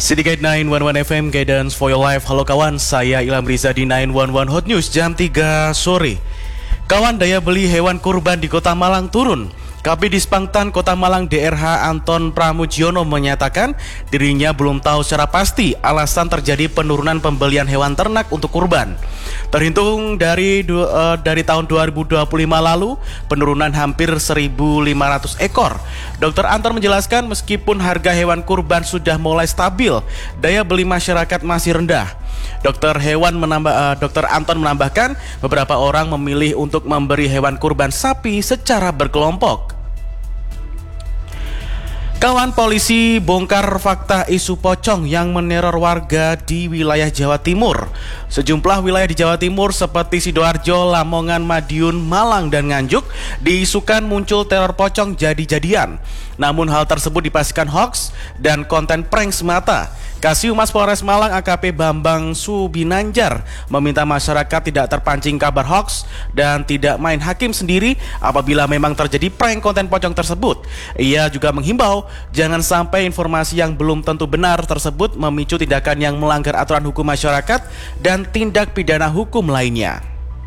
Syndicate 911 FM Guidance for Your Life. Halo kawan, saya Ilham Riza di 911 Hot News jam 3 sore. Kawan, daya beli hewan kurban di Kota Malang turun. Kabid Dispangtan Kota Malang DRH Anton Pramudjono menyatakan dirinya belum tahu secara pasti alasan terjadi penurunan pembelian hewan ternak untuk kurban. Terhitung dari tahun 2025 lalu, penurunan hampir 1.500 ekor. Dr. Anton menjelaskan meskipun harga hewan kurban sudah mulai stabil, daya beli masyarakat masih rendah. Dr. Anton menambahkan beberapa orang memilih untuk memberi hewan kurban sapi secara berkelompok. Kawan, polisi bongkar fakta isu pocong yang meneror warga di wilayah Jawa Timur. Sejumlah wilayah di Jawa Timur seperti Sidoarjo, Lamongan, Madiun, Malang, dan Nganjuk diisukan muncul teror pocong jadi-jadian. Namun hal tersebut dipastikan hoax dan konten prank semata. Kasihumas Polres Malang AKP Bambang Subinanjar meminta masyarakat tidak terpancing kabar hoax dan tidak main hakim sendiri apabila memang terjadi prank konten pocong tersebut. Ia juga menghimbau jangan sampai informasi yang belum tentu benar tersebut memicu tindakan yang melanggar aturan hukum masyarakat dan tindak pidana hukum lainnya.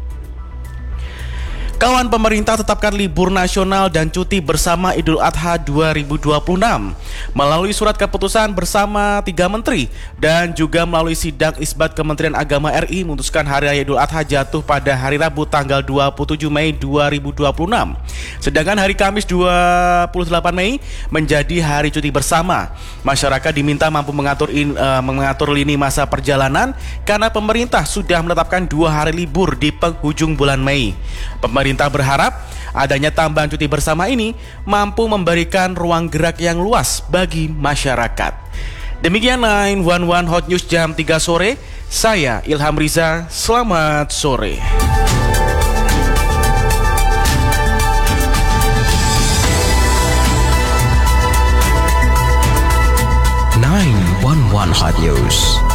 Kawan, pemerintah tetapkan libur nasional dan cuti bersama Idul Adha 2026 melalui surat keputusan bersama 3 menteri dan juga melalui sidang isbat Kementerian Agama RI memutuskan hari raya Idul Adha jatuh pada hari Rabu tanggal 27 Mei 2026. Sedangkan hari Kamis 28 Mei menjadi hari cuti bersama. Masyarakat diminta mampu mengatur lini masa perjalanan karena pemerintah sudah menetapkan 2 hari libur di penghujung bulan Mei. Pemerintah berharap adanya tambahan cuti bersama ini mampu memberikan ruang gerak yang luas bagi masyarakat. Demikian 911 Hot News jam 3 sore. Saya Ilham Riza, selamat sore. Hot News.